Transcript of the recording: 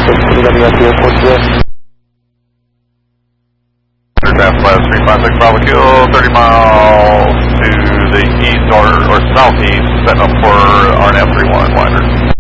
Aircraft class 356 Bravo Kilo, 30 miles to the east or southeast, setting up for RNF 31 winder.